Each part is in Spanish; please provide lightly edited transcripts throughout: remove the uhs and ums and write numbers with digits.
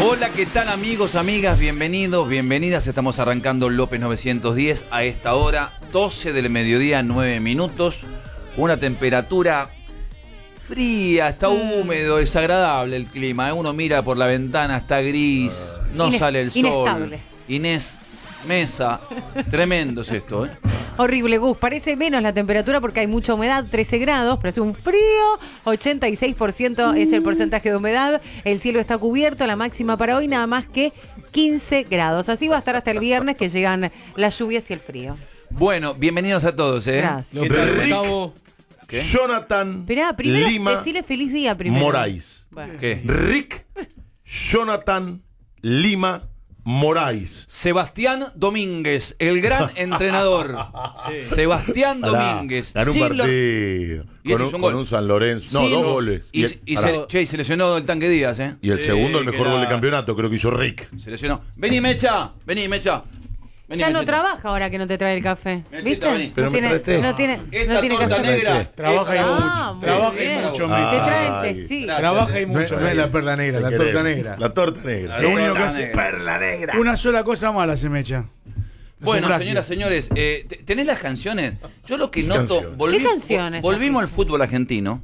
Hola, ¿qué tal amigos, amigas? Bienvenidos, bienvenidas. Estamos arrancando López 910 a esta hora, 12 del mediodía, 9 minutos. Una temperatura fría, está húmedo, es agradable el clima. Uno mira por la ventana, está gris, no sale el sol. Inestable. Inés Mesa, tremendo es esto, ¿eh? Horrible, Gus. Parece menos la temperatura porque hay mucha humedad, 13 grados, pero hace un frío, 86% es el porcentaje de humedad, el cielo está cubierto, la máxima para hoy nada más que 15 grados. Así va a estar hasta el viernes que llegan las lluvias y el frío. Bueno, bienvenidos a todos, ¿eh? Gracias. ¿Qué tal, Gustavo? ¿Qué? Jonathan Esperá, primero Lima decirle feliz día primero. Moraes. Bueno. ¿Qué? Rick Jonathan Lima Moraes. Sebastián Domínguez, el gran entrenador. Sebastián Domínguez. Ganó un Sin partido Y con, hizo un con gol. un San Lorenzo. No, Sin- 2 goles. se lesionó el Tanque Díaz, ¿eh? Y el segundo, el que mejor la- gol de campeonato, creo que hizo Rick. Se lesionó. Vení, Mecha. Vení, Mecha. Vení, Ya no Mechita. trabaja ahora que no te trae el café. Mechita, ¿Viste? vení. Pero no me tiene, presté. no tiene, Esta no tiene que torta hacer. negra. Trabaja y esta- mucho. muy Trabaja y bien. mucho, Te Mecha. trae el Ay. tecito. Trabaja y No, mucho. no es la perla negra, la torta negra. La torta negra. Lo único que torta hace negra. perla negra. Una sola cosa mala se me echa. Bueno, Sufragio. señoras, señores, ¿tenés las canciones? Yo lo que ¿Qué noto... canciones? ¿Qué canciones? Volvimos al fútbol argentino.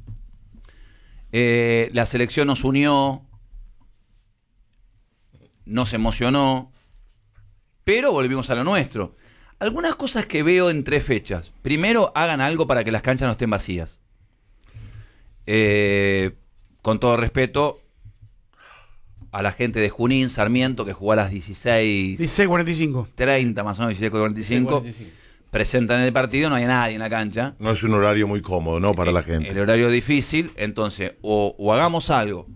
La selección nos unió. Nos emocionó. Pero volvimos a lo nuestro. Algunas cosas que veo en 3 fechas. Primero, hagan algo para que las canchas no estén vacías. Con todo respeto a la gente de Junín, Sarmiento, que jugó a las 16:30 16:45. más o menos, 16:45. Presentan el partido, no hay nadie en la cancha. No es un horario muy cómodo, ¿no? Para la gente. El horario difícil, entonces, o hagamos algo.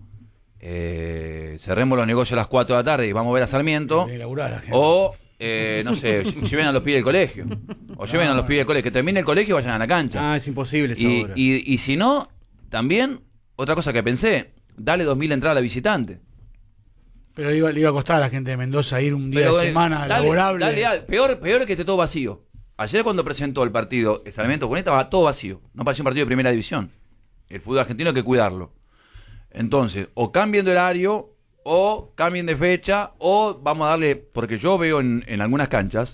Cerremos los negocios a las 4 de la tarde y vamos a ver a Sarmiento. De laburar la gente. O, no sé, lleven a los pibes del colegio. O lleven a los pibes del colegio. Que termine el colegio y vayan a la cancha. Ah, es imposible esa y, hora. y si no, también, otra cosa que pensé, dale 2.000 entradas a la visitante. Pero le iba a costar a la gente de Mendoza ir un día Pero, de semana dale, laborable. peor es que esté todo vacío. Ayer cuando presentó el partido Sarmiento Junín estaba todo vacío. No parecía un partido de primera división. El fútbol argentino hay que cuidarlo. Entonces, o cambien de horario, o cambien de fecha, o vamos a darle, porque yo veo en algunas canchas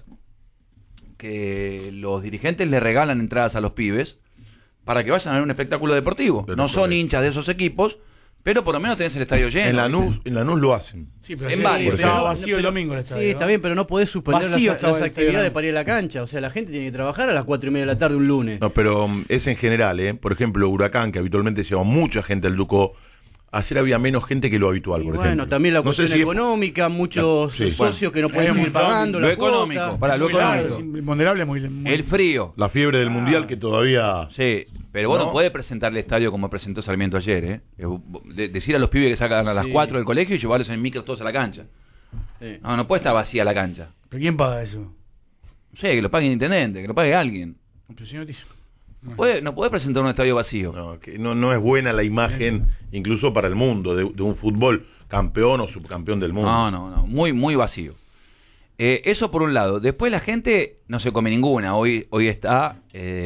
que los dirigentes le regalan entradas a los pibes para que vayan a ver un espectáculo deportivo. Pero no son correcto. hinchas de esos equipos, pero por lo menos tenés el estadio lleno. En Lanús lo hacen. Sí, pero En sí, varios. estaba Pero- vacío el domingo el estadio. Sí, está bien, pero no podés suspender Vacío las estaba el actividades estadio. para ir a la cancha. O sea, la gente tiene que trabajar a las 4:30 de la tarde un lunes. No, pero es en general, ¿eh? Por ejemplo, Huracán, que habitualmente lleva mucha gente al Ducó. Ayer había menos gente que lo habitual, Y por bueno, ejemplo. también la No sé cuestión si es- económica, muchos Sí. socios que no Es pueden muy seguir pagando lo la económico, cuota. para lo Muy largo, económico. es imponderable, muy El frío. La fiebre del Mundial que todavía... Sí, pero vos no ¿No? podés presentar el estadio como presentó Sarmiento ayer, ¿eh? Decir a los pibes que sacan a las Sí. 4 del colegio y llevarlos en micro todos a la cancha. Sí. No puede estar vacía la cancha. ¿Pero quién paga eso? No sé, que lo pague el intendente, que lo pague alguien. Pero si no te- No podés presentar un estadio vacío. No, que no es buena la imagen, incluso para el mundo, de un fútbol campeón o subcampeón del mundo. No. Muy, muy vacío. Eso por un lado. Después la gente no se come ninguna. Hoy está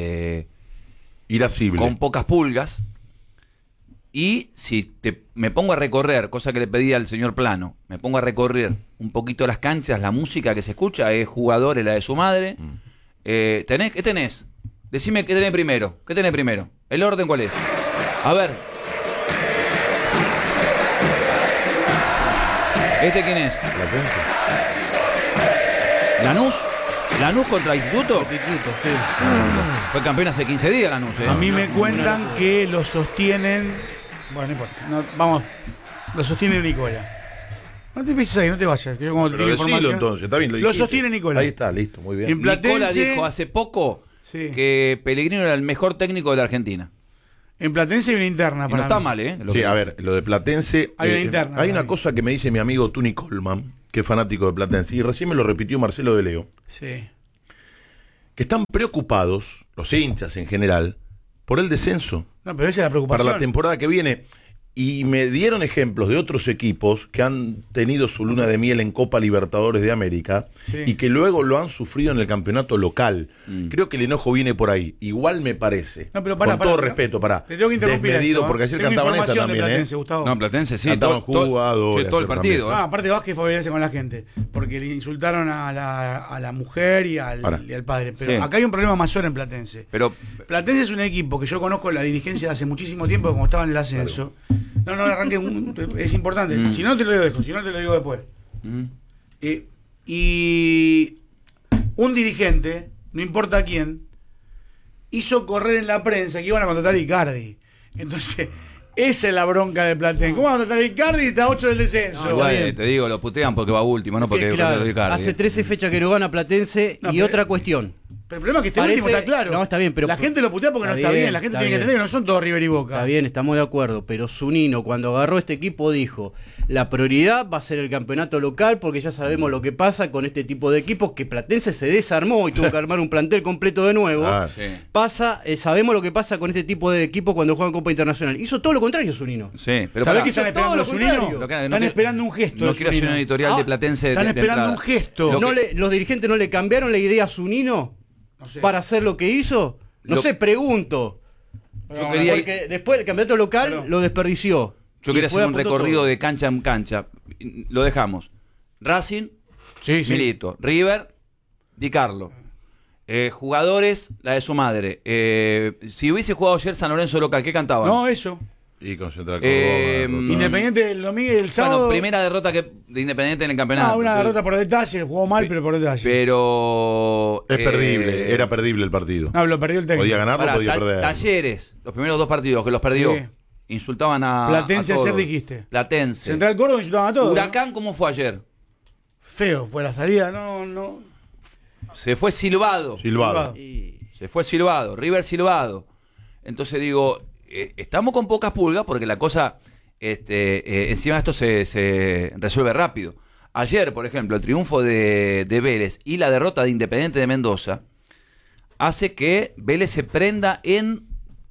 Irascible. con pocas pulgas. Y si me pongo a recorrer, cosa que le pedí al señor Plano, me pongo a recorrer un poquito las canchas, la música que se escucha es Jugadores, la de su madre. ¿Qué tenés? Decime qué tenés primero. ¿Qué tenés primero? ¿El orden cuál es? A ver. ¿Este quién es? ¿La prensa? ¿Lanús contra Instituto? Instituto, sí. Fue campeón hace 15 días Lanús, ¿eh? A mí me cuentan que lo sostienen. Bueno, no importa. No, vamos. Lo sostiene Nicola. No te empieces ahí, no te vayas. Que yo como te Pero tengo decilo información. entonces, está bien. Lo dijiste. sostiene Nicola. Ahí está, listo, muy bien. En Nicola Platense- dijo hace poco Sí. que Pellegrino era el mejor técnico de la Argentina. En Platense hay una interna Y no para está mí. mal, ¿eh? Lo Sí, que- a ver, lo de Platense. Hay una interna, Hay una para mí. cosa que me dice mi amigo Tuni Coleman, que es fanático de Platense, y recién me lo repitió Marcelo de Leo, Sí. que están preocupados, los hinchas en general, por el descenso No, pero esa es la para preocupación. la temporada que viene. Y me dieron ejemplos de otros equipos que han tenido su luna de miel en Copa Libertadores de América y que luego lo han sufrido en el campeonato local. Creo que el enojo viene por ahí. Igual me parece. No, pero con todo respeto, te tengo que interrumpir. Desmedido, porque ayer tengo cantaban esta información de también, Platense, Gustavo. No, Platense sí. Cantaban jugadores. Todo el partido. Aparte de Vázquez fue a pelearse con la gente, porque le insultaron a la mujer y al padre. Pero Sí. acá hay un problema mayor en Platense. Pero Platense es un equipo que yo conozco la dirigencia de hace muchísimo tiempo, como estaba en el ascenso. No, arranque, es importante. Si no te lo dejo, si no te lo digo después. Y un dirigente, no importa quién, hizo correr en la prensa que iban a contratar a Icardi. Entonces, esa es la bronca de Platense. ¿Cómo van a contratar a Icardi y está a 8 del descenso? No, igual, está bien. te digo, lo putean porque va último, no porque Claro, lo de Icardi. hace 13 fechas que no gana Platense. No, Y pero- otra cuestión. Pero el problema es que este Parece- último está claro. No, está bien, pero- la gente lo putea porque no Está está bien. bien, La gente está tiene que bien. entender que no son todos River y Boca. Está bien, estamos de acuerdo, pero Zunino cuando agarró este equipo dijo, la prioridad va a ser el campeonato local porque ya sabemos lo que pasa con este tipo de equipos, que Platense se desarmó y tuvo que armar un plantel completo de nuevo. Sí. Sabemos lo que pasa con este tipo de equipos cuando juegan Copa Internacional. Hizo todo lo contrario Zunino. Sí, pero ¿Sabés pará. qué están Hizo esperando todo lo los Zuninos? contrario. Lo que- no Están quiero- esperando un gesto. No de quiero hacer Zunino. una editorial de Platense. Están de esperando entrada. un gesto. Lo que- ¿Los dirigentes no le cambiaron la idea a Zunino No sé. para hacer lo que hizo? No Lo- sé, pregunto. Yo quería- Porque después el campeonato local Claro. lo desperdició. Yo Y quería fue hacer un a punto recorrido todo. de cancha en cancha. Lo dejamos. Racing, Sí, sí. Milito. River, Di Carlo. Jugadores, la de su madre. Si hubiese jugado ayer San Lorenzo local, ¿qué cantaban? No, eso. Y con Central Eh, Córdoba. Independiente el domingo, el sábado. Bueno, primera derrota de Independiente en el campeonato. Una derrota por detalle. Jugó mal, pero por detalle. Pero. Es perdible, era perdible el partido. No, lo perdió el técnico. Podía ganarlo, Pará, podía perder. Talleres, los primeros dos partidos que los perdió. Sí. Insultaban a. Platense a todos. ayer dijiste. Platense. Central Córdoba insultaban a todos. Huracán, ¿cómo fue ayer? ¿no? Feo fue la salida. No. Se fue silbado. Silvado. Se fue silbado. River silbado. Entonces digo, estamos con pocas pulgas porque la cosa, encima de esto se resuelve rápido. Ayer, por ejemplo, el triunfo de Vélez y la derrota de Independiente de Mendoza hace que Vélez se prenda en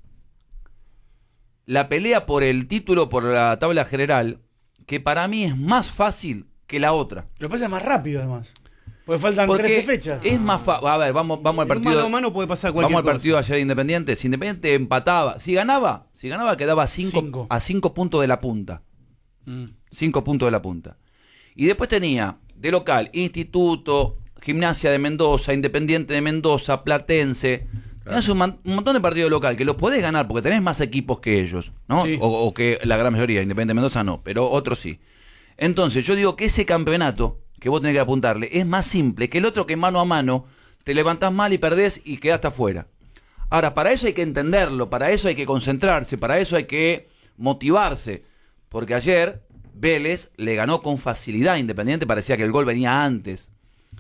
la pelea por el título, por la tabla general, que para mí es más fácil que la otra. Lo pasa más rápido, además. Porque faltan Porque 13 fechas. es más fácil. A ver, vamos al En un partido. mano a mano puede pasar cualquier Vamos al cosa. partido de ayer de Independiente. Si Independiente empataba, si ganaba quedaba Cinco. a 5 puntos de la punta. 5 puntos de la punta. Y después tenía de local Instituto, Gimnasia de Mendoza, Independiente de Mendoza, Platense. Tenés un montón de partidos de local que los podés ganar porque tenés más equipos que ellos, ¿no? Sí. O que la gran mayoría, Independiente de Mendoza no, pero otros sí. Entonces yo digo que ese campeonato que vos tenés que apuntarle es más simple que el otro, que mano a mano te levantás mal y perdés y quedaste afuera. Ahora, para eso hay que entenderlo, para eso hay que concentrarse, para eso hay que motivarse, porque ayer Vélez le ganó con facilidad a Independiente, parecía que el gol venía antes.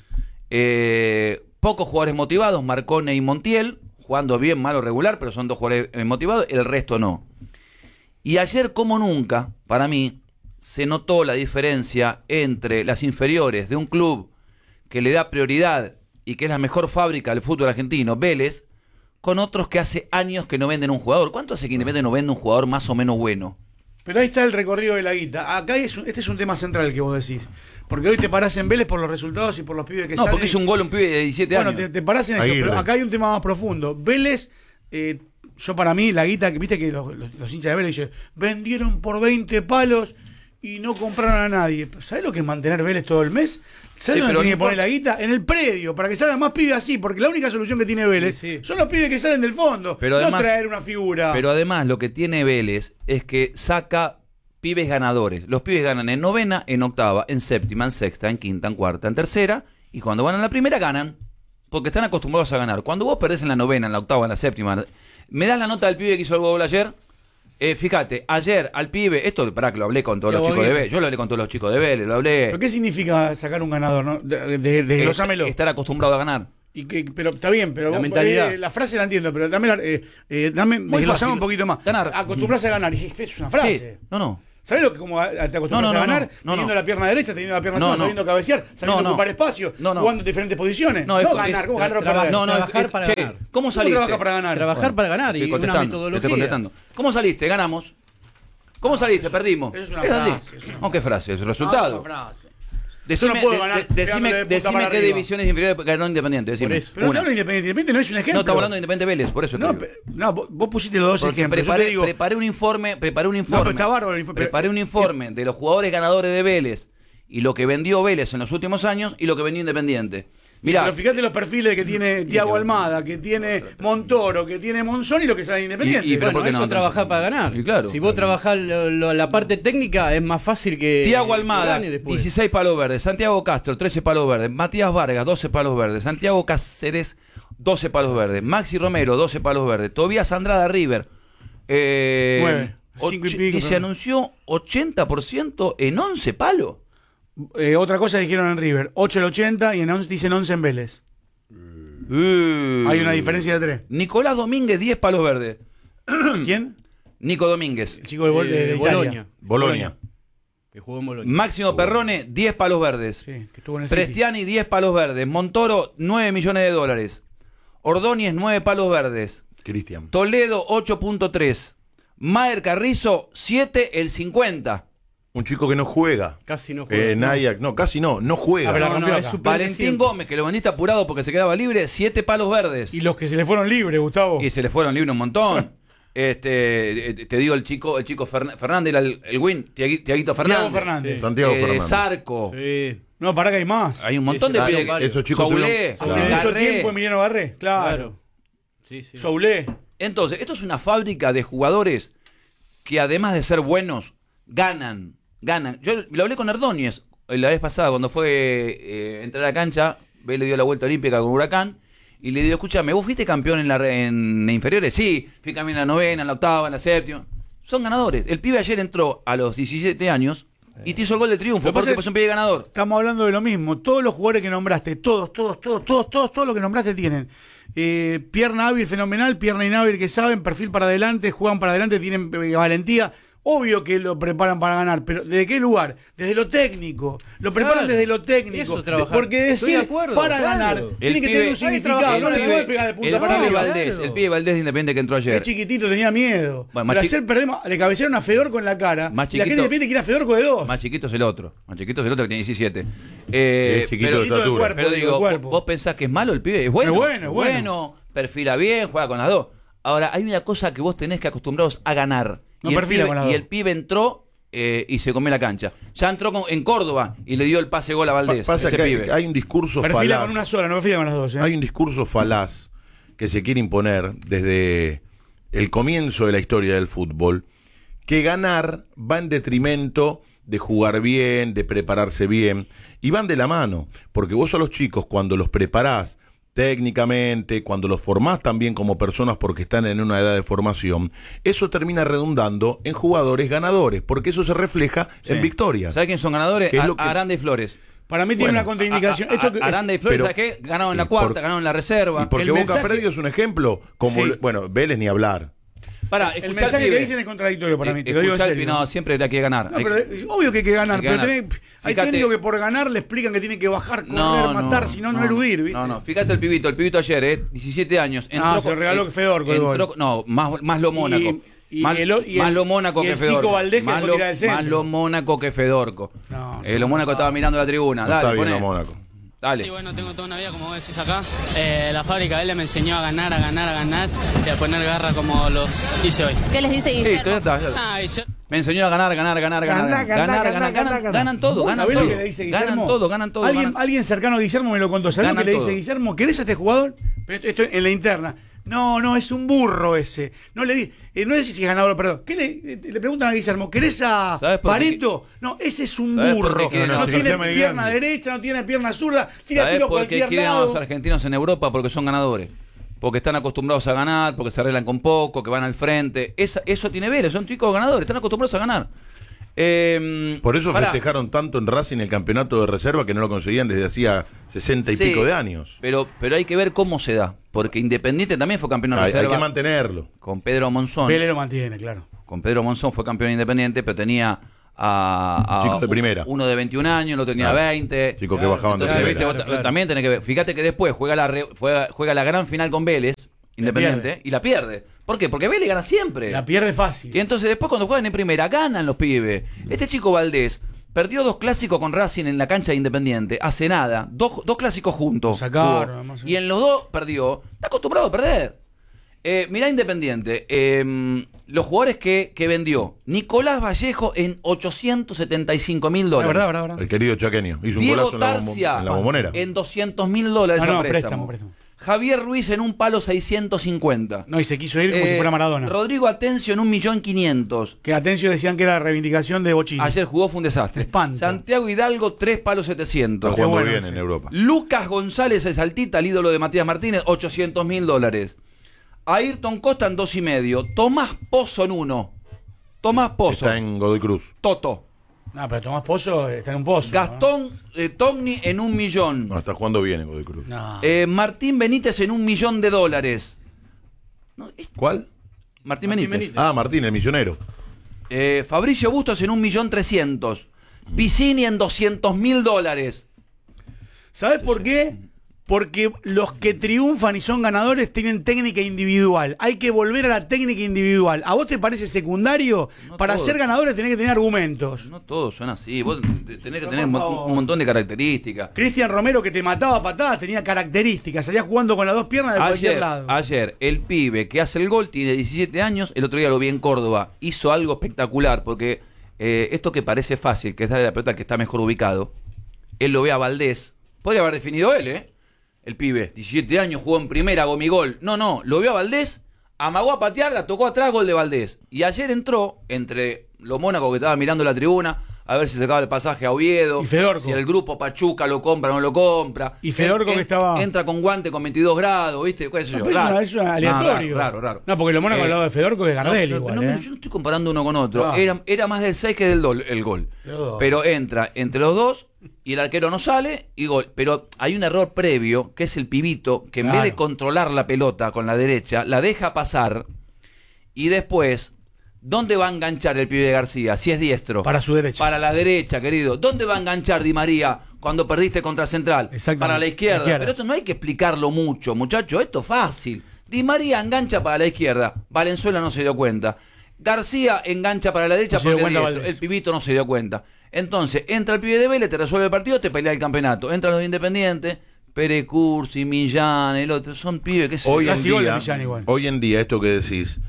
Pocos jugadores motivados, Marcone y Montiel, jugando bien, mal o regular, pero son dos jugadores motivados, el resto no. Y ayer, como nunca, para mí, se notó la diferencia entre las inferiores de un club que le da prioridad y que es la mejor fábrica del fútbol argentino, Vélez, con otros que hace años que no venden un jugador. ¿Cuánto hace que Independiente no vende un jugador más o menos bueno? Pero ahí está el recorrido de la guita. Acá este es un tema central que vos decís. Porque hoy te parás en Vélez por los resultados y por los pibes que No, salen. porque hizo un gol un pibe de 17 Bueno, años. te parás en eso. Aguirre. Pero acá hay un tema más profundo. Vélez, yo para mí, la guita, que viste que los hinchas de Vélez dicen, vendieron por 20 palos y no compraron a nadie. ¿Sabés lo que es mantener Vélez todo el mes? ¿Sabés Sí, dónde pero tiene que no poner la guita? En el predio, para que salgan más pibes así, porque la única solución que tiene Vélez son los pibes que salen del fondo, Pero no además- traer una figura. Pero además lo que tiene Vélez es que saca pibes ganadores. Los pibes ganan en novena, en octava, en séptima, en sexta, en quinta, en cuarta, en tercera, y cuando van a la primera ganan, porque están acostumbrados a ganar. Cuando vos perdés en la novena, en la octava, en la séptima, ¿me das la nota del pibe que hizo el gol ayer? Fíjate, ayer al pibe, esto para que lo hablé con todos los chicos de Vélez, yo lo hablé con todos los chicos de Vélez, lo hablé. ¿Pero qué significa sacar un ganador? ¿No? Desglosámelo. Estar acostumbrado a ganar. Pero está bien, pero La vos, mentalidad. la frase la entiendo, pero dame Muy desglosame fácil. un poquito más. Ganar. Acostumbrarse a ganar. Y es una frase. Sí, no. ¿Sabés lo que cómo te acostumbras No, a ganar? no. Teniendo la pierna derecha, teniendo la pierna No, izquierda, no. sabiendo cabecear, sabiendo No. ocupar espacio, No. jugando en diferentes posiciones. No, No, es- ganar, ¿cómo ganar o traba- perder? No, Trabajar para ganar. ¿Cómo ¿Cómo saliste? trabaja para ganar? Trabajar para ganar y Estoy una contestando, metodología. estoy contestando. ¿Cómo saliste? Ganamos. ¿Cómo saliste? Perdimos. Eso es una así. frase, es una No, ¿qué frase? Es el No, resultado. es una frase. Decime, Yo no puedo ganar pegándole de punta decime para qué arriba. divisiones inferiores ganó Independiente. Decime. Por eso. Pero no Una. hablo de Independiente. Independiente no es un ejemplo. No, estamos hablando de Independiente Vélez, por eso te No, digo. no, vos pusiste los dos Porque ejemplos. Yo te digo, preparé un informe. No, pero está bárbaro el informe. Preparé un informe de los jugadores ganadores de Vélez y lo que vendió Vélez en los últimos años y lo que vendió Independiente. Mirá, pero fíjate los perfiles que tiene Thiago Almada, que tiene Montoro, que tiene Monzón y lo que sale de Independiente. Y- pero Bueno, ¿por qué eso no? es trabajar para ganar. Y claro. Si vos trabajás la parte técnica, es más fácil que. Tiago que Almada, gane después. 16 palos verdes. Santiago Castro, 13 palos verdes. Matías Vargas, 12 palos verdes. Santiago Cáceres, 12 palos verdes. Maxi Romero, 12 palos verdes. Tobías Andrada River. 9, 5 y pico. Y se anunció 80% en 11 palos. Otra cosa dijeron en River, 8 el 80 y en 11 dicen 11 en Vélez. Hay una diferencia de 3. Nicolás Domínguez, 10 palos verdes. ¿Quién? Nico Domínguez. El chico de Italia. Boloña. Bolonia. Que jugó en Boloña. Máximo Perrone, 10 palos verdes. Sí, que estuvo en el City. Prestiani, 10 palos verdes. Montoro, 9 millones de dólares. Ordóñez, 9 palos verdes. Cristian. Toledo, 8.3. Maer Carrizo, 7 el 50. Un chico que no juega. Casi no juega. En Ajax, no, casi no juega. Ah, pero la No, rompió no, acá. es súper Valentín siempre. Gómez, que lo vendiste apurado porque se quedaba libre, 7 palos verdes. Y los que se le fueron libres, Gustavo. Y se le fueron libres un montón. Te digo el chico Fernández, el Win, Tiaguito Fernández. Tiago Fernández. Santiago Fernández. Zarco. Sí. No, pará que hay más. Hay un montón de Ese- pibes. varios. Esos chicos Soulé, tuvieron- Hace Claro. mucho Garré. tiempo Emiliano Garré. Claro. Claro. Sí, sí. Soulé. Entonces, esto es una fábrica de jugadores que además de ser buenos, ganan. Yo lo hablé con Ordóñez la vez pasada cuando fue entrar a la cancha, le dio la vuelta olímpica con Huracán y le digo, escúchame, ¿vos fuiste campeón en inferiores? Sí, fui campeón en la novena, en la octava, en la séptima. Son ganadores. El pibe ayer entró a los 17 años y te hizo el gol de triunfo Lo que pasa porque es- fue un pibe ganador. Estamos hablando de lo mismo. Todos los jugadores que nombraste, todos los que nombraste tienen pierna hábil fenomenal, pierna inhábil que saben, perfil para adelante, juegan para adelante, tienen valentía. Obvio que lo preparan para ganar, pero ¿desde qué lugar? Desde lo técnico. Lo preparan Claro. desde lo técnico. Eso es trabajar. Porque Estoy de decir acuerdo, para claro. ganar El tiene que pibe- tener un hay significado. trabajar, No le el puedes pibe- pegar de punta El para pibe arriba. Valdés, claro. el pibe Valdés de Independiente que entró ayer. Es chiquitito, tenía miedo. Bueno, más Pero chi- ayer perdemos, le cabecearon a Fedorco en la cara. Más y la gente chiquito- depende que era Fedorco de 2. Más chiquito es el otro. Más chiquito es el otro que tiene 17. Es chiquito pero, de estatura. cuerpo, pero digo, de cuerpo. ¿vos pensás que es malo el pibe? Es bueno. Es bueno, es bueno. Perfila bien, juega con las dos. Ahora, hay una cosa que vos tenés que acostumbraros a ganar. No y, el perfila pibe, con las y dos. el pibe entró y se comió la cancha. Ya entró en Córdoba y le dio el pase gol a Valdés. Pasa ese que pibe. hay un discurso Perfila falaz. con una sola, no perfila con las dos. Hay un discurso falaz que se quiere imponer desde el comienzo de la historia del fútbol, que ganar va en detrimento de jugar bien, de prepararse bien, y van de la mano, porque vos a los chicos cuando los preparás técnicamente, cuando los formás también como personas porque están en una edad de formación, eso termina redundando en jugadores ganadores, porque eso se refleja Sí. en victorias. ¿Sabés quiénes son ganadores? ¿Qué es lo que- Aranda y Flores. Para mí tiene Bueno, una contraindicación. Aranda y Flores, pero- ¿sabés qué? Ganaron en la y cuarta, por- ganaron en la reserva. Y porque El Boca mensaje- Predio es un ejemplo, como, Sí. bueno, Vélez ni hablar. Pará, El escuchá mensaje al que pibe. dicen es contradictorio para mí, te lo digo en Escuchá al serio. pibe, no, siempre hay que ganar. No, pero obvio que hay que ganar, hay que pero ganar. hay Fíjate- técnicos que por ganar le explican que tienen que bajar, correr, matar, si no eludir, ¿viste? No, fíjate el pibito ayer, 17 años. Se lo regaló Fedorco el gol. No, más lo Mónaco. Y más, el- y más el- lo Mónaco y que el Fedorco. chico Valdés que más, dejó lo, tirar del centro. más lo Mónaco que Fedorco. No, Lo Mónaco estaba mirando la tribuna. No Dale, está bien poné. a Mónaco. Dale. Sí, bueno, tengo toda una vida, como vos decís acá. La fábrica de él me enseñó a ganar y a poner garra como los hice hoy. ¿Qué les dice Listo, ya Guillermo? está, ya está. Ah, y yo... Me enseñó a ganar. Ganan todo, ¿Vos ganan sabés todo. lo que le dice Guillermo? Ganan todo. Alguien cercano a Guillermo me lo contó. ¿Sabés lo Ganan que le dice todo. Guillermo? ¿Querés a este jugador? Pero esto en la interna. No, es un burro ese. No le no sé si es ganador, perdón. ¿Qué le preguntan a Guillermo? ¿Querés a ¿Sabés por qué? Pareto? No, ese es un ¿Sabés por burro. qué quieren No a tiene Sebastián pierna Grande? derecha, no tiene pierna zurda, tira ¿Sabés tiro a por qué cualquier quieren a lado. los argentinos en Europa? Porque son ganadores. Porque están acostumbrados a ganar, porque se arreglan con poco, que van al frente. Eso tiene Vélez, son chicos ganadores, están acostumbrados a ganar. Por eso Pará. festejaron tanto en Racing el campeonato de reserva que no lo conseguían desde hacía 60 y Sí, pico de años. Pero hay que ver cómo se da. Porque Independiente también fue campeón de Hay reserva. que mantenerlo. Con Pedro Monzón. Vélez lo mantiene, claro. Con Pedro Monzón fue campeón Independiente, pero tenía a Chicos de primera. uno de 21 años, el otro tenía Claro. 20. Chicos que bajaban de Entonces, primera. viste, vos también tenés que ver. Fíjate que después juega la gran final con Vélez, Independiente, pierde. y la pierde. ¿Por qué? Porque Vélez gana siempre. La pierde fácil. Y entonces después cuando juegan en primera, ganan los pibes. Este chico Valdés perdió 2 clásicos con Racing en la cancha de Independiente. Hace nada. Dos clásicos juntos. Lo sacaron, Jugó. además, Y en los 2 perdió. Está acostumbrado a perder. Mirá Independiente. Los jugadores que vendió. Nicolás Vallejo en $875.000. Verdad. El querido chaqueño. Hizo un Diego golazo Tarcia en la Bombonera. en $200.000 a préstamo. préstamo. Javier Ruiz en un palo 650. No, y se quiso ir como si fuera Maradona. Rodrigo Atencio en 1.500.000. Que Atencio decían que era la reivindicación de Bochini. Ayer jugó, fue un desastre. Espanto. Santiago Hidalgo, 3 palos 700. Está jugando bueno, bien sí. en Europa. Lucas González, el saltita, el ídolo de Matías Martínez, $800.000. Ayrton Costa en 2.5. Tomás Pozo en 1. Tomás Pozo. Está en Godoy Cruz. Toto. No, pero Tomás Pozo está en un pozo. Gastón Togni en 1.000.000. No, está jugando bien en Godoy Cruz. No. Martín Benítez en $1.000.000. No, ¿Cuál? Martín Benítez. Ah, Martín, el misionero. Fabricio Bustos en 1.300.000. Piscini en $200.000. ¿Sabes por qué? Porque los que triunfan y son ganadores tienen técnica individual. Hay que volver a la técnica individual. ¿A vos te parece secundario? No Para todo. ser ganadores tenés que tener argumentos. No todos son así. Vos tenés que tener un montón de características. Cristian Romero, que te mataba a patadas, tenía características. Salía jugando con las 2 piernas de cualquier lado. Ayer, el pibe que hace el gol tiene 17 años. El otro día lo vi en Córdoba. Hizo algo espectacular porque esto que parece fácil, que es darle la pelota al que está mejor ubicado, él lo ve a Valdés. Podría haber definido él, el pibe, 17 años, jugó en primera, hago mi gol. No, lo vio a Valdés, amagó a patear, la tocó atrás, gol de Valdés. Y ayer entró entre los mónacos que estaban mirando la tribuna, a ver si sacaba el pasaje a Oviedo, Y Fedorco. si el grupo Pachuca lo compra o no lo compra. Y Fedorco que estaba... Entra con guante con 22 grados, ¿viste? ¿Qué sé yo? No, pero es un aleatorio. Raro. No, porque lo Mónaco al lado de Fedorco es Gardel igual. Pero yo no estoy comparando uno con otro. Ah. Era más del 6 que del el gol. Pero- Pero entra entre los dos y el arquero no sale y gol. Pero hay un error previo, que es el pibito, que en Claro. vez de controlar la pelota con la derecha, la deja pasar y después, ¿dónde va a enganchar el pibe de García? Si es diestro. Para su derecha. Para la derecha, querido. ¿Dónde va a enganchar Di María cuando perdiste contra Central? Exactamente. Para la izquierda. La izquierda. Pero esto no hay que explicarlo mucho, muchachos. Esto es fácil. Di María engancha para la izquierda. Valenzuela no se dio cuenta. García engancha para la derecha No se dio porque es cuenta diestro. Valdés. El pibito no se dio cuenta. Entonces, entra el pibe de Vélez, te resuelve el partido, te pelea el campeonato. Entran los de Independiente, Pere Cursi, Millán, el otro. Son pibes que se... Casi gol de Millán igual. Hoy en día, esto que decís,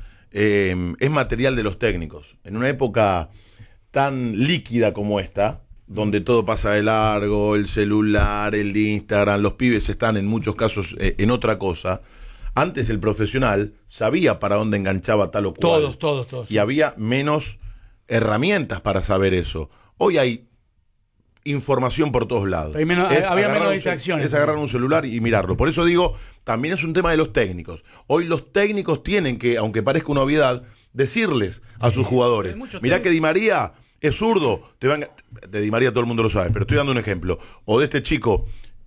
es material de los técnicos. En una época tan líquida como esta, donde todo pasa de largo, el celular, el Instagram, los pibes están en muchos casos en otra cosa. Antes el profesional sabía para dónde enganchaba tal o cual. Todos. Y había menos herramientas para saber eso. Hoy hay información por todos lados. Hay menos- había agarrar menos un distracciones. Es agarrar un celular y mirarlo. Por eso digo, también es un tema de los técnicos. Hoy los técnicos tienen que, aunque parezca una obviedad, decirles a sus jugadores, mirá que Di María es zurdo, de Di María todo el mundo lo sabe, pero estoy dando un ejemplo. O de este chico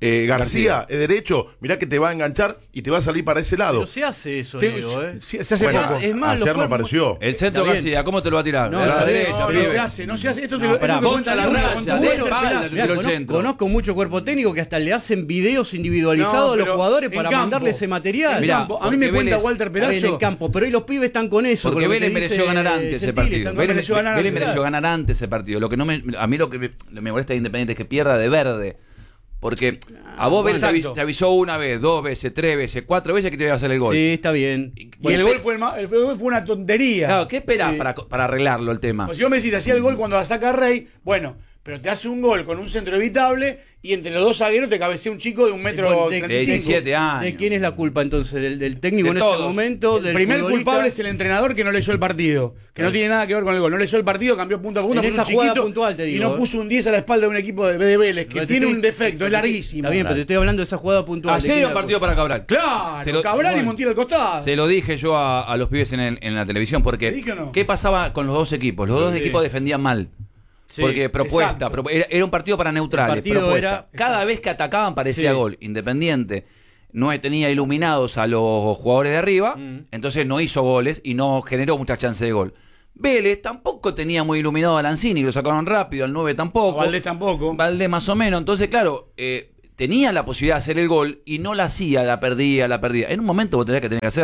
García es derecho, mirá que te va a enganchar y te va a salir para ese lado. Pero se hace eso, Se Leo, se hace Bueno, poco. es más, los ayer no cuerpos- apareció. El centro Está bien. García, ¿cómo te lo va a tirar? No, De la está bien. derecha, No, pibe. no se hace. Esto te No, lo pará, esto te contra cuenta la Luz, raya, con de mucho espalda, pelazo. te tiró el centro. Conozco mucho cuerpo técnico que hasta le hacen videos individualizados No, a los pero jugadores en para campo. mandarle ese material. Mirá, Campo. A mí me porque cuenta Vélez- Walter Está bien, en Perazo. campo, pero hoy los pibes están con eso. Porque con lo que Vélez te mereció dice ganar antes ese Gentili, partido. están con Vélez mereció ganar Vélez antes. mereció ganar antes ese partido. Lo que no a mí lo que me molesta de Independiente es que pierda de verde. Porque a vos Vélez exacto. te avisó una vez, 2 veces, 3 veces, 4 veces que te iba a hacer el gol. Sí, está bien. Y Bueno, el gol fue una tontería. Claro, ¿qué esperás Sí. para arreglarlo el tema? Pues si vos me decís, te hacía el gol cuando la saca Rey, bueno, pero te hace un gol con un centro evitable y entre los dos zagueros te cabecea un chico de 1,35 de 17 años. ¿De quién es la culpa entonces? ¿Del técnico De en todos. ese momento? El ¿Del primer futbolista? culpable es el entrenador que no leyó el partido, que no tiene nada que ver con el gol. No leyó el partido, cambió punta a punta, En puso esa un jugada chiquito puntual, te digo, y no puso un 10 a la espalda de un equipo de Vélez, que Pero te tiene estoy- un defecto, es larguísimo. Está bien, pero te estoy hablando de esa jugada puntual. Ayer era un partido para Cabral. Claro, Se lo- Cabral y bueno, Montiel al costado. Se lo dije yo a los pibes en la televisión, ¿Te porque dije o no? ¿qué pasaba con los dos equipos? Los dos Sí. equipos defendían mal. Sí, Porque propuesta, exacto. era un partido para neutrales. El partido propuesta. era- Cada vez que atacaban parecía Sí. gol. Independiente no tenía iluminados a los jugadores de arriba, entonces no hizo goles y no generó mucha chance de gol. Vélez tampoco tenía muy iluminado a Lanzini, lo sacaron rápido, al 9 tampoco. A Valdés tampoco. Valdés más o menos. Entonces, claro, tenía la posibilidad de hacer el gol y no la hacía, la perdía. En un momento vos tenías que hacer,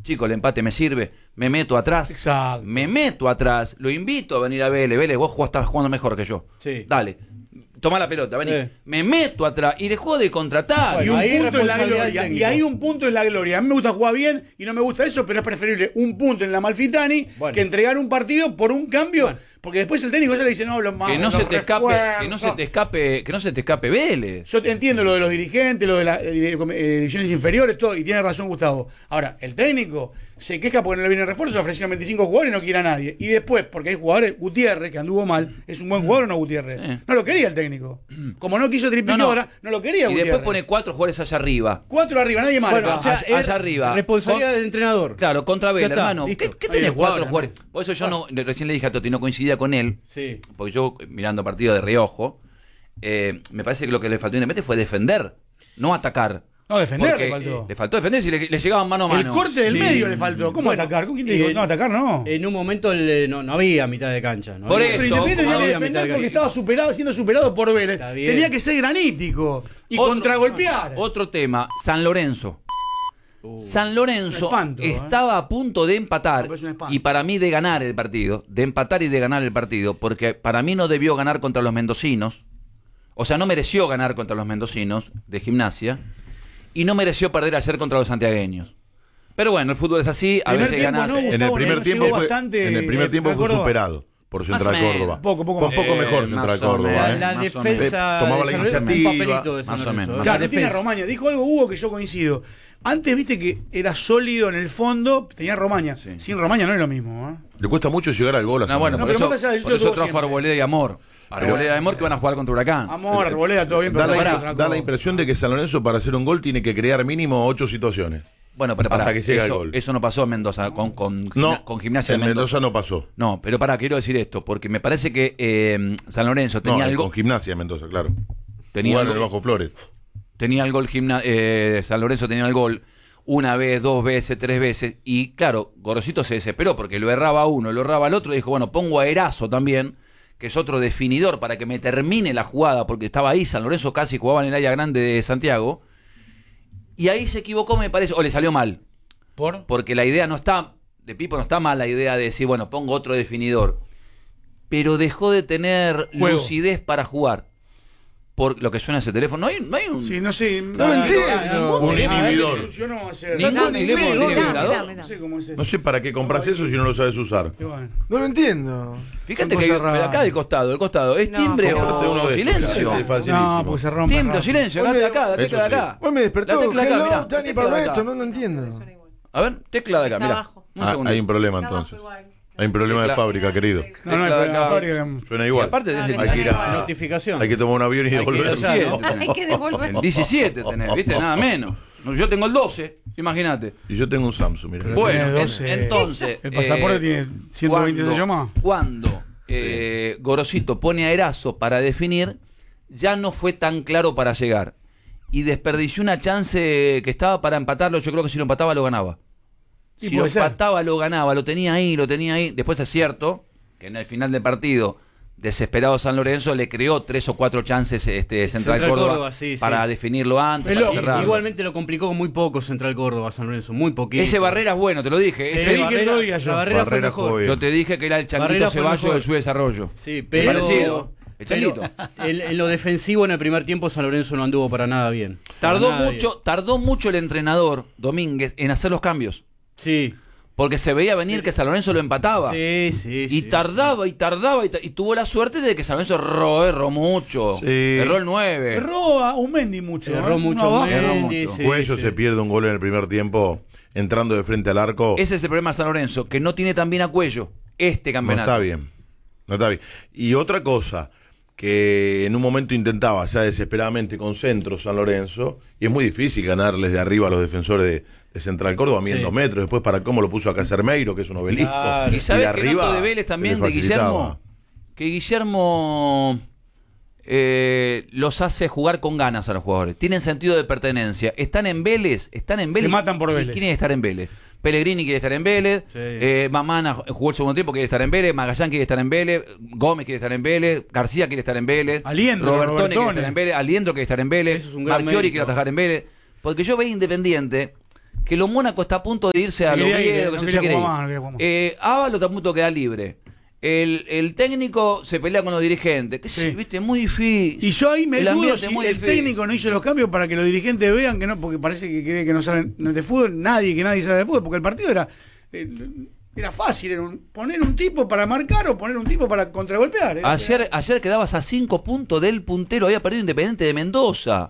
Chicos, el empate me sirve, me meto atrás. Exacto. Me meto atrás, lo invito a venir a Vélez. Vélez, vos estás jugando mejor que yo. Sí. Dale, toma la pelota, vení. Sí. Me meto atrás y le juego de contratar. Y un Ahí punto en la responsabilidad gloria. del Y técnico. hay un punto en la gloria. A mí me gusta jugar bien y no me gusta eso, pero es preferible un punto en la Malfitani Bueno. que entregar un partido por un cambio. Bueno. Porque después el técnico ya le dice, no hablo más. Que no los se te escape, refuerzos. que no se te escape Vélez. Yo te entiendo lo de los dirigentes, lo de las divisiones inferiores, todo, y tiene razón Gustavo. Ahora, el técnico se queja porque no le viene refuerzo, ofrecieron 25 jugadores y no quiere a nadie. Y después, porque hay jugadores, Gutiérrez, que anduvo mal, ¿es un buen jugador o no Gutiérrez? Sí. No lo quería el técnico. Como no quiso tripichora, no lo quería Y Gutiérrez. después pone 4 jugadores allá arriba. 4 arriba, nadie marca. Bueno, o sea, allá arriba. Responsabilidad Con- del entrenador. Claro, contra Vélez, está, hermano. listo. ¿Qué Ahí tenés el 4 cuadro, jugadores? Por eso yo no, recién le dije a Totti, no coincidía con él. Sí. Porque yo, mirando partido de reojo, me parece que lo que le faltó independiente fue defender, no atacar. No, defender Porque, le faltó. le faltó defender si le llegaban mano a El mano. corte del Sí. medio le faltó. ¿Cómo Bueno, atacar? ¿Quién te dijo? No, atacar no. En un momento no había mitad de cancha. No Por había- eso, Pero Independiente como tenía que había mitad defender de porque cancha. estaba superado, siendo superado por Vélez. Está bien. Tenía que ser granítico y Otro- contragolpear. Otro tema, San Lorenzo. San Lorenzo Es un espanto, estaba a punto de empatar No, es un espanto. y para mí de ganar el partido, de empatar y de ganar el partido, porque para mí no debió ganar contra los mendocinos, o sea, no mereció ganar contra los mendocinos de Gimnasia y no mereció perder ayer contra los santiagueños. Pero bueno, el fútbol es así, a Primer veces tiempo, ganás. ¿no? En el Gustavo, primer no tiempo llegó fue, bastante, en el primer tiempo fue Córdoba. superado por Más Central o menos. Córdoba. Poco fue un poco mejor más Central o Córdoba. menos. ¿eh? La Más o defensa Tomaba la de San Lorenzo, iniciativa, un papelito de San más o Lorenzo, menos. ¿eh? Claro, La tiene defensa. Romaña. Dijo algo Hugo que yo coincido. Antes viste que era sólido en el fondo, tenía Romaña. Sí. Sin Romaña no es lo mismo. ¿eh? Le cuesta mucho llegar al gol a No, San bueno, No, por pero eso, más allá de eso por eso tuvo trajo a siempre. Arboleda y Amor. Arboleda y Amor que van a jugar contra Huracán. Amor, Arboleda, todo bien, pero Da no la, para otra da la cosa. impresión de que San Lorenzo para hacer un gol tiene que crear mínimo 8 situaciones. Bueno, pero pará, Hasta que llega el eso, gol. eso no pasó en Mendoza, con Gimnasia en de Mendoza. Mendoza no pasó. No, pero quiero decir esto, porque me parece que San Lorenzo tenía No, algo. con Gimnasia de Mendoza, claro. Tenía Jugaron algo- en el Bajo Flores. Tenía el gol San Lorenzo tenía el gol una vez, 2 veces, 3 veces y claro, Gorosito se desesperó porque lo erraba uno, lo erraba al otro y dijo, bueno, pongo a Erazo también, que es otro definidor para que me termine la jugada porque estaba ahí, San Lorenzo casi jugaba en el área grande de Santiago y ahí se equivocó me parece, o le salió mal, porque la idea no está, de Pipo no está mal la idea de decir, bueno, pongo otro definidor, pero dejó de tener Juego. lucidez para jugar. Por lo que suena ese teléfono, no hay un... Sí, no sé. No lo entiendo. Un inhibidor. Funcionó ayer. Ningún Dame, teléfono sí, tiene dame, vibrador. dame, No dame. sé cómo es eso. No sé para qué compras eso si no lo sabes usar. Y bueno. No lo entiendo. Fíjate Son que cosas raras. acá del costado, ¿es No, timbre pero- o Uno de estos, silencio? es facilísimo. No, porque se rompe. Timbre o rápido. silencio, acá, Hoy me- la tecla de Eso acá. Hoy me despertó. La tecla de acá, mirá, Hello, la Tani tecla de acá. Barreto, no lo entiendo. A ver, tecla de acá, Está mirá. abajo. Un Ah, segundo. hay un problema entonces. Hay un problema de Tecla- fábrica, querido. No, no, Tecla de en la acá. fábrica. Suena Y igual. aparte desde el Hay que ir a- 17, Notificación. Hay que tomar un avión y Hay que devolverlo. ir allá, ¿no? Hay que devolver. el 17 tenés, ¿viste? Nada menos. No, yo tengo el 12, imagínate. Y yo tengo un Samsung, mira. Bueno, tenés 12. entonces... El pasaporte tiene 126 más. Cuando Gorosito pone a Erazo para definir, ya no fue tan claro para llegar. Y desperdició una chance que estaba para empatarlo. Yo creo que si lo empataba, lo ganaba. Y Si lo puede ser. empataba, lo ganaba. Lo tenía ahí. Después es cierto que en el final del partido, desesperado San Lorenzo le creó 3 o 4 chances Central Córdoba, sí, para sí. definirlo antes, Es para lógico. cerrarlo. Igualmente lo complicó muy poco Central Córdoba, San Lorenzo, muy poquito. Ese Barrera es bueno, te lo dije. Sí, Ese dije Barrera, el otro día yo. la Barrera fue Barrera mejor. jugó bien. yo te dije que era el changuito Barrera fue Ceballos mejor. del su desarrollo. Sí, pero Parecido. El changuito. En lo defensivo en el primer tiempo San Lorenzo no anduvo para nada bien. Para nada bien. Tardó mucho el entrenador Domínguez en hacer los cambios. Sí. Porque se veía venir que San Lorenzo lo empataba. Sí, sí. Y sí. tardaba y tuvo la suerte de que San Lorenzo erró mucho. Sí. Erró el 9. Erró a un Mendy mucho. Erró ¿eh? mucho Uno abajo. Mendy, mucho. sí, Cuello sí. se pierde un gol en el primer tiempo entrando de frente al arco. Ese es el problema de San Lorenzo, que no tiene tan bien a Cuello este No campeonato. está bien. No está bien. Y otra cosa, que en un momento intentaba ya desesperadamente con centro San Lorenzo, y es muy difícil ganarles de arriba a los defensores de Central Córdoba, a 2 metros, después para cómo lo puso acá Cermeiro, que es un obelisco. Claro. Y sabes de que arriba noto de Vélez se también, les de Guillermo, facilitaba. que Guillermo los hace jugar con ganas a los jugadores. Tienen sentido de pertenencia. Están en Vélez. Se matan por ¿Y Vélez. quieren estar en Vélez? Pellegrini quiere estar en Vélez, Sí. Mamana jugó el segundo tiempo, quiere estar en Vélez, Magallán quiere estar en Vélez, Gómez quiere estar en Vélez, García quiere estar en Vélez, Aliendro, Robertone quiere Robertone. estar en Vélez, Aliendro quiere estar en Vélez, Eso es un gran Marchiori mérito. quiere atajar en Vélez. Porque yo veo Independiente, que lo Mónaco está a punto de irse a los quería ir, Oviedo, no que quería se quiere jugar ir. más, no quería jugar más. Ábalo está a punto de quedar libre. El técnico se pelea con los dirigentes. Que Sí. viste, muy difícil. Y yo ahí me El dudo ambiente si es muy el difícil. técnico no hizo los cambios para que los dirigentes vean que no, porque parece que cree que no saben de fútbol, que nadie sabe de fútbol, porque el partido era fácil, poner un tipo para marcar o poner un tipo para contragolpear. Ayer quedabas a 5 puntos del puntero, había perdido Independiente de Mendoza.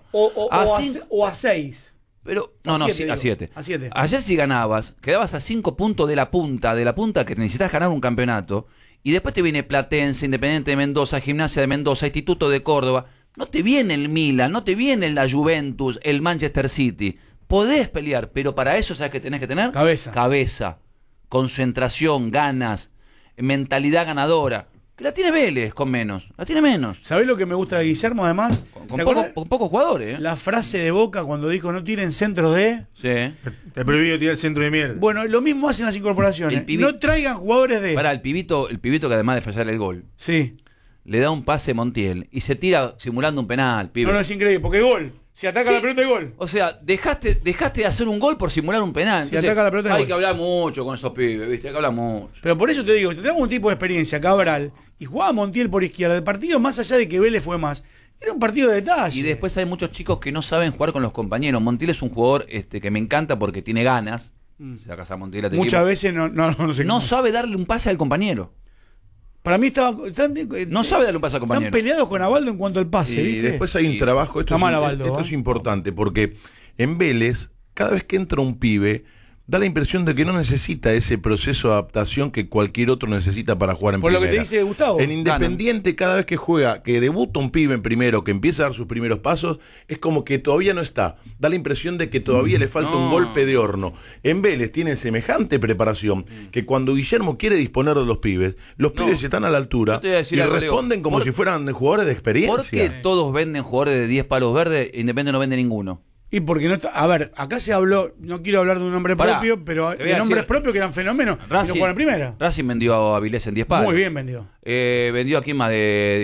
O a 6. Pero, A no, siete, a digo. 7. A siete. Ayer si ganabas, quedabas a 5 puntos de la punta que necesitas ganar un campeonato, y después te viene Platense, Independiente de Mendoza, Gimnasia de Mendoza, Instituto de Córdoba. No te viene el Milan, no te viene la Juventus, el Manchester City. Podés pelear, pero para eso, ¿sabes qué tenés que tener? Cabeza, concentración, ganas, mentalidad ganadora. Que la tiene Vélez con menos, la tiene menos. ¿Sabés lo que me gusta de Guillermo además? Con pocos jugadores, ¿eh? La frase de Boca cuando dijo no tiren centros de... Sí. Te prohibido tirar el centro de mierda. Bueno, lo mismo hacen las incorporaciones. No traigan jugadores de... Para el pibito que además de fallar el gol, sí, le da un pase Montiel y se tira simulando un penal, pibe. No, es increíble, porque gol. Se ataca la pelota y gol. O sea, dejaste de hacer un gol por simular un penal. Se Entonces, ataca la pelota y hay gol. que hablar mucho con esos pibes, ¿viste? Hay que hablar mucho. Pero por eso te digo, tenemos un tipo de experiencia, Cabral, y jugaba Montiel por izquierda. El partido, más allá de que Vélez fue más, era un partido de detalle. Y después hay muchos chicos que no saben jugar con los compañeros. Montiel es un jugador que me encanta porque tiene ganas. Se va a casar Montiel a este Muchas equipo. veces no sé No cómo. sabe darle un pase al compañero. Para mí No sabe darle un pase al están compañero. peleados con Abaldo en cuanto al pase, Y ¿viste? después hay un trabajo, esto, Está mal, Abaldo, esto ¿eh? es importante, porque en Vélez, cada vez que entra un pibe, da la impresión de que no necesita ese proceso de adaptación que cualquier otro necesita para jugar en Por lo primera. que te dice Gustavo. En Independiente, cada vez que juega, que debuta un pibe en primero, que empieza a dar sus primeros pasos, es como que todavía no está. Da la impresión de que todavía le falta un golpe de horno. En Vélez tienen semejante preparación que cuando Guillermo quiere disponer de los pibes están a la altura Yo te voy a decir y algo, responden Leo. como si fueran jugadores de experiencia. ¿Por qué todos venden jugadores de 10 palos verdes e Independiente no vende ninguno? Y porque no está. A ver, acá se habló, no quiero hablar de un nombre Pará, propio, pero te voy a de nombres decir- propios que eran fenómenos y no jugaron en primera. Racing vendió a Avilés en 10 palos. Muy bien vendió. Vendió aquí más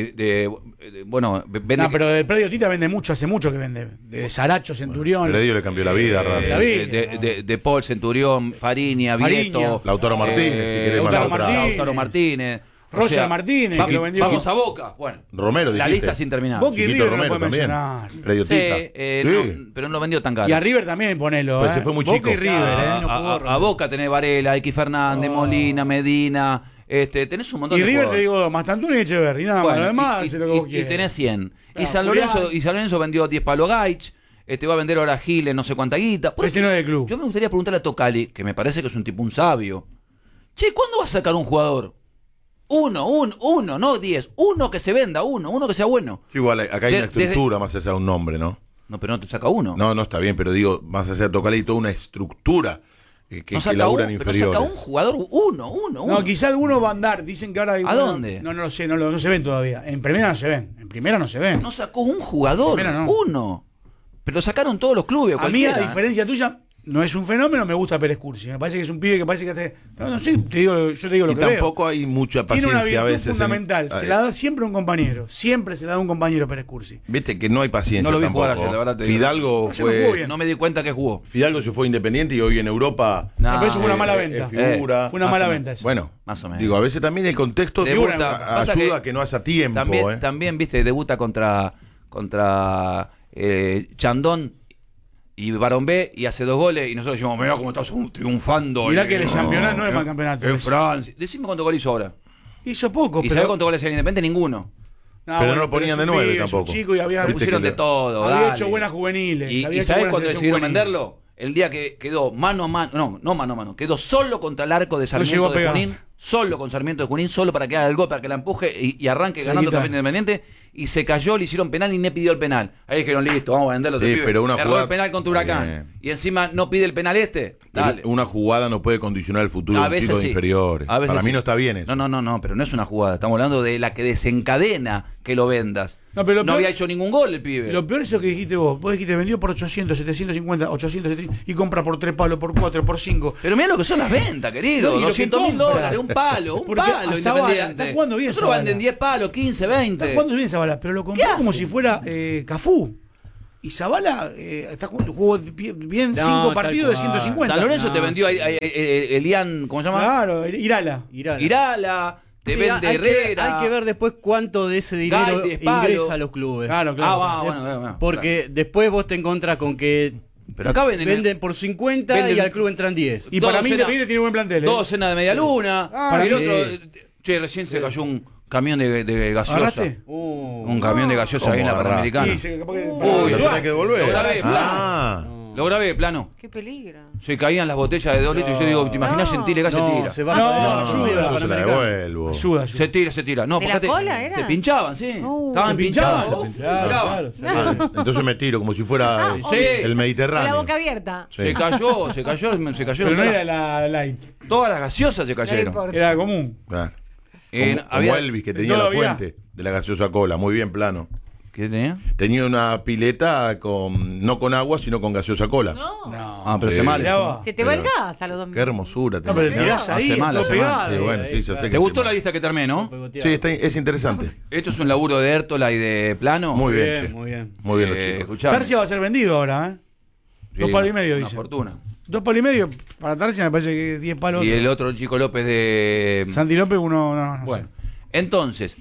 bueno, vende No, pero del predio Tita vende mucho, hace mucho que vende. De Saracho, Centurión. Heredio le cambió la vida a Racing. la vida. de Paul, Centurión, Fariña, Vieto, Lautaro Martínez, si querés Lautaro más atrás. Martínez. Lautaro Martínez. Roger Martínez, que lo vendió. Vamos a Boca. Bueno, Romero, la dijiste. lista sin terminar. Boca y Chiquito River no Romero puede también. mencionar. Predio Sí, Tita. no, pero no lo vendió tan caro. Y a River también ponelo, Pues se fue muy Boca chico. y River, a Boca tenés Varela, X Fernández, Molina, Medina. Tenés un montón Y de River te jugadores. digo, Mastantunes y Echeverri, nada más. Bueno, Lo demás, y hace lo que vos y quieras. tenés 100. Claro, San Lorenzo vendió 10 palos Gaich. Va a vender ahora Giles, no sé cuánta guita. Ese no es del club. Yo me gustaría preguntarle a Tocali, que me parece que es un tipo un sabio. Che, ¿cuándo vas a sacar un jugador? Uno, no 10. Uno que se venda, uno que sea bueno. Sí, igual acá hay De- una estructura más allá de un nombre, ¿no? No, pero no te saca uno. No, está bien, pero digo, más allá de Tocali hay toda una estructura que no saca laburan pero inferiores. saca un jugador, uno. No, quizá algunos van a andar. Dicen que ahora hay. ¿A dónde? No lo sé, no se ven todavía. En primera no se ven. En primera no se ven. No sacó un jugador, Primero no. uno. Pero sacaron todos los clubes. A mí, cualquiera. a diferencia tuya, no es un fenómeno, me gusta Pérez Cursi. Me parece que es un pibe que parece que hace. No sé, yo te digo lo Y que veo. tampoco hay mucha Tiene paciencia una virtud a veces. fundamental. Se la da siempre un compañero. Siempre se la da un compañero Pérez Cursi. Viste que no hay paciencia. No lo vi tampoco. jugar ayer, la verdad te digo. Fidalgo Ayer no jugó fue. bien. No me di cuenta que jugó. Fidalgo se fue independiente y hoy en Europa. No, pero eso fue una mala es venta. figura. Fue una más mala o venta esa. Bueno, Más o menos. digo, a veces también el contexto Debuta. Pasa ayuda a que no haya tiempo. También, viste, debuta contra Chandón y Barón B y hace 2 goles y nosotros decimos, mirá cómo estás triunfando. Mirá que el campeonato no es mal campeonato. En Francia. Decime cuántos goles hizo ahora. Hizo poco, ¿Y sabés cuántos goles en Independiente? Ninguno. Pero no lo ponían es un de 9 pibe, es un tampoco. chico y había, Lo Viste pusieron que de todo. había dale. hecho buenas juveniles. ¿Y había hecho sabés buena cuándo selección decidieron juvenil. venderlo? El día que quedó mano a mano, no mano a mano, quedó solo contra el arco de llegó Sarmiento a de pegar. Junín, solo con Sarmiento de Junín, solo para que haga el gol, para que la empuje y arranque Se ganando quita. también Independiente, y se cayó, le hicieron penal y no pidió el penal. Ahí dijeron, listo, vamos a venderlo. Sí, este pibe. pero una erró jugada- el penal contra Huracán, Bien. y encima no pide el penal Pero dale. una jugada no puede condicionar el futuro A de un veces chico de sí. inferiores. A veces Para mí sí. no está bien eso. No, pero no es una jugada, estamos hablando de la que desencadena que lo vendas. No, pero lo peor- había hecho ningún gol el pibe. Lo peor es lo que dijiste vos. Vos dijiste vendió por 800, 750, 800 y compra por 3 palos, por 4, por 5. Pero mirá lo que son las ventas, querido. No, y lo que 200.000 compra. dólares, un palo Porque a Zavala, Independiente. está jugando bien Nosotros Zavala. venden 10 palos, 15, 20. ¿Cuándo viene Zavala? Pero lo compró ¿Qué como hace? si fuera Cafú. Y Zavala jugó bien 5 partidos de 150. San Lorenzo te vendió Elian, ¿cómo se llama? Claro, Irala. Te vende Herrera. Hay que ver después cuánto de ese dinero ingresa a los clubes. Claro. Bueno. Porque después vos te encontrás con que Pero acá venden por 50 y al club entran 10. Y para mí Independiente tiene buen plantel. 2 cenas de media luna. Para el mí- otro. Che, recién se cayó un camión de gaseosa. ¿Agarraste? Un camión de gaseosa ahí en la ¿Cómo Panamericana. Sí, capaz que- Uy, ¿Lo tenés que devolver? Lo grabé, Ah. Lo grabé, plano. Qué peligro. Se caían las botellas de 2 litros y yo digo, ¿te imaginas Gentile que se tira? Se va No, No, ayuda, yo se la devuelvo. Ayuda. Se tira. No, ¿De la porque cola era? se pinchaban, sí. Estaban ¿Se pinchaban? pinchados. Claro, Miraban. claro. Entonces me tiro como si fuera Sí. el Con la Mediterráneo. boca abierta. Sí. Se cayó. Pero no era la light. Todas las gaseosas se No le cayeron. importa. Era común. Claro. En- Como había- Elvis, que tenía la Todavía. fuente de la gaseosa cola. Muy bien, plano. ¿Qué tenía? Tenía una pileta no con agua, sino con gaseosa cola. No. Ah, pero Sí. se mal. Miraba. Se te va el Pero- gas a los dos Qué hermosura. No, pero te tenía. tirás ahí, Hace mal, todo hace mal. pegado. Sí, bueno, sí, ya sé que ¿Te gustó hace la mal. lista que te armé, no? Sí, es interesante. Esto es un laburo de Hértola y de Plano. Muy bien, sí. Muy bien. Muy bien los chicos. Escuchame. Tarsia va a ser vendido ahora, ¿eh? Sí, 2 palos y medio, una dice. fortuna. 2 palos y medio para Tarsia me parece que 10 palos. Y el otro Chico López de... Santi López, uno. No Bueno, sé. entonces,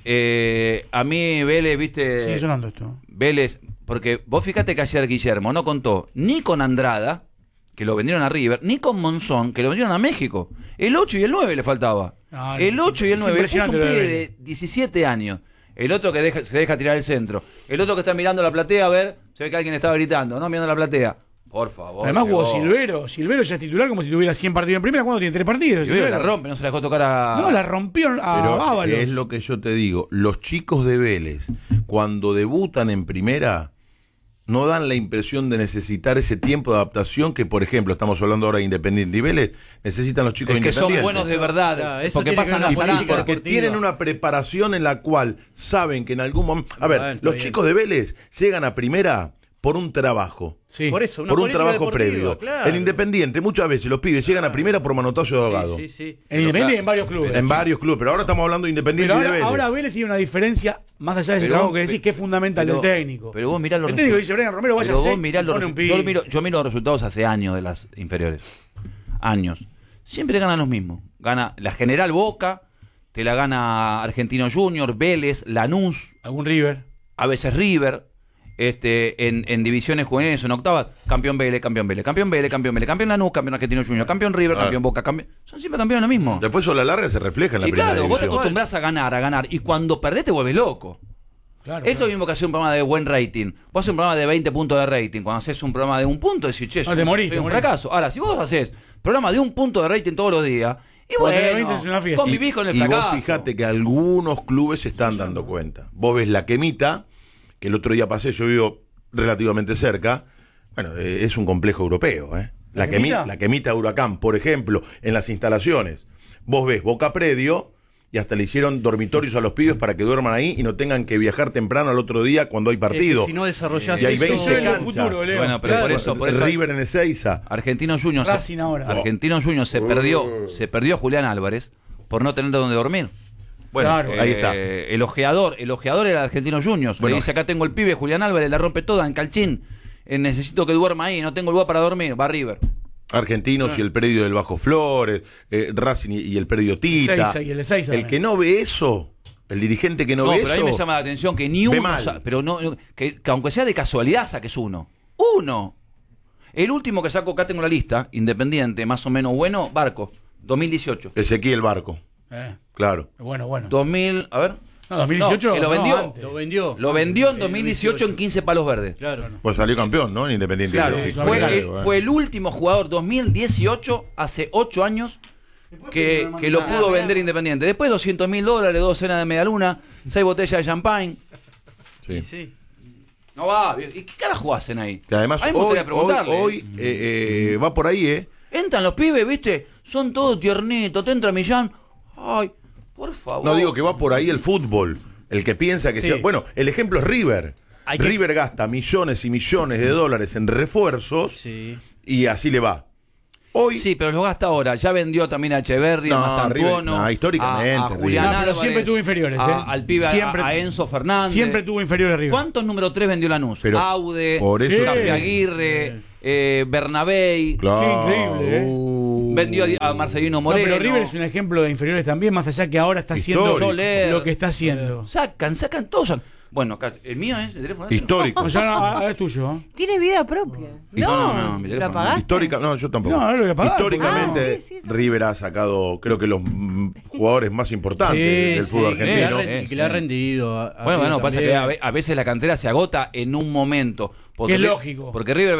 a mí Vélez, viste... Sigue sonando esto. Vélez, porque vos fíjate que ayer Guillermo no contó ni con Andrada, que lo vendieron a River, ni con Monzón, que lo vendieron a México. El 8 y el 9 le faltaba. Ah, El 8 y el es 9. Es un impresionante lo de pibe Vélez. de 17 años. El otro que se deja tirar el centro. El otro que está mirando la platea a ver, se ve que alguien estaba gritando, ¿no? Mirando la platea. Por favor. Además jugó llegó. Silvero. Silvero ya es titular como si tuviera 100 partidos en primera. ¿Cuándo tiene 3 partidos? Silvero la Silvero? rompe, no se la dejó tocar a... No, la rompieron a Pero Ábalos. es lo que yo te digo. Los chicos de Vélez, cuando debutan en primera, no dan la impresión de necesitar ese tiempo de adaptación que, por ejemplo, estamos hablando ahora de Independiente y Vélez, necesitan los chicos Es que son independientes. buenos de verdad. Claro, eso porque tiene que pasan ver las con la política arandas. Porque deportiva. tienen una preparación en la cual saben que en algún momento... A ver, Bueno, está los bien. chicos de Vélez llegan a primera por un trabajo. Sí. Por eso, una Por un política trabajo deportiva, previo. claro. El Independiente, muchas veces los pibes llegan a primera por manotazo de ahogado. Sí, sí, sí. En Independiente y en varios clubes. En varios clubes, pero ahora estamos hablando de Independiente Pero y de Vélez. ahora Vélez tiene una diferencia, más allá de ese Pero- trabajo que decís, que es fundamental pero- del técnico. pero vos mirá los El técnico dice, Brian Romero, vaya Pero a vos hacer. mirá los yo miro los resultados hace años de las inferiores. Años. Siempre ganan los mismos. Gana la General Boca, te la gana Argentino Junior, Vélez, Lanús, Algún River. a veces River. En divisiones juveniles, en octavas, campeón Vélez, campeón Vélez, campeón Vélez, campeón Vélez, campeón Lanús, campeón Argentino Junior, campeón River, Claro. campeón Boca, campeón. Son siempre campeones lo mismo. Después a la larga se refleja en la Y primera claro, vos te división. acostumbrás a ganar. Y cuando perdés te vuelves loco. Claro. Esto mismo que hacer un programa de buen rating. Vos haces un programa de 20 puntos de rating. Cuando haces un programa de 1 punto, decís, che, No, te morís, soy te un morís. fracaso. Ahora, si vos haces programa de 1 punto de rating todos los días, y Cuando tenés bueno, 20 es una fiesta. convivís con el Y fracaso. vos fijate que algunos clubes se están dando cuenta. Vos ves la Quemita, que el otro día pasé, yo vivo relativamente cerca. Bueno, es un complejo europeo, ¿eh? ¿La Quemita? La Quemita Huracán, por ejemplo, en las instalaciones. Vos ves Boca Predio y hasta le hicieron dormitorios a los pibes para que duerman ahí y no tengan que viajar temprano al otro día cuando hay partido. Es que si no desarrollás Y hay eso- 20 Eso es el canchas. futuro, Leo. Bueno, pero por eso River en Ezeiza. Argentino Junior Racing ahora. Argentino Junior se perdió Julián Álvarez por no tener donde dormir. Bueno, Claro. ahí está. El ojeador era Argentino Juniors. Bueno. Le dice, acá tengo el pibe, Julián Álvarez, la rompe toda en Calchín. Necesito que duerma ahí, no tengo lugar para dormir. Va a River. Argentinos y el predio del Bajo Flores, Racing y el predio Tita. Ezeiza y el Ezeiza El también. que no ve eso, el dirigente que no, No, ve pero eso. a mí me llama la atención que ni ve uno, mal. pero que aunque sea de casualidad saques uno. Uno. El último que saco, acá tengo la lista, Independiente, más o menos bueno, Barco, 2018. Ezequiel Barco, claro. Bueno. 2000, a ver. No, 2018. No, que lo no, vendió. antes. Lo vendió. Lo vendió en 2018 en 15 palos verdes. Claro. Pues salió campeón, ¿no? En Independiente. Claro, Sí, fue el último jugador 2018, hace 8 años, que lo pudo vender Independiente. Después $200.000, 2 cenas de media luna, 6 botellas de champagne. Sí. Sí. No va, ¿y qué carajo hacen ahí? Que además a mí me gustaría preguntarle. hoy va por ahí, ¿eh? Entran los pibes, ¿viste? Son todos tiernitos, te entra Millán. Ay, por favor. No digo que va por ahí el fútbol. El que piensa que Sí. sea. Bueno, el ejemplo es River. Hay que- River gasta millones y millones de dólares en refuerzos Sí. y así le va. Hoy, Sí, pero lo gasta ahora. Ya vendió también a Echeverri, No, a Mastantuono, River, no, históricamente, a Julián River. No, pero Álvarez, siempre tuvo inferiores, al pibe, Siempre- a Enzo Fernández. Siempre tuvo inferiores River. ¿Cuántos número 3 vendió Lanús? Pero Aude, por eso- Café Sí. Aguirre, Bernabéi. claro, Sí, increíble, Vendió a Marcelino No, Moreno. pero River es un ejemplo de inferiores también, más allá que ahora está haciendo Histórico. Soler. lo que está haciendo. Sacan todos. Bueno, acá, el mío es el teléfono. Histórico. No, ya no, ahora es tuyo. ¿Eh? Tiene vida propia. No, mi ¿la teléfono. pagaste? Histórica, no, yo tampoco. No, no lo voy a pagar, Históricamente, Ah, sí, eso. River ha sacado, creo que los jugadores más importantes del fútbol que le ha argentino. ren- que le ha rendido. Bueno, River pasa también. que a veces la cantera se agota en un momento. Porque Que es lógico. Porque River